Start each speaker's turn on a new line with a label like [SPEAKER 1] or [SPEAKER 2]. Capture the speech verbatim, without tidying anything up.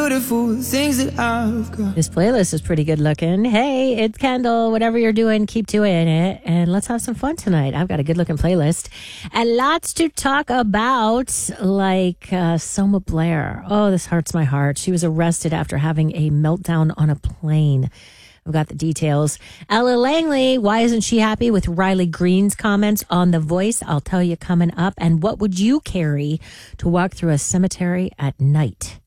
[SPEAKER 1] Beautiful things that I've got.
[SPEAKER 2] This playlist is pretty good looking. Hey, it's Kendall. Whatever you're doing, keep doing it. And let's have some fun tonight. I've got a good looking playlist and lots to talk about, like uh, Soma Blair. Oh, this hurts my heart. She was arrested after having a meltdown on a plane. I've got the details. Ella Langley, why isn't she happy with Riley Green's comments on The Voice? I'll tell you coming up. And what would you carry to walk through a cemetery at night?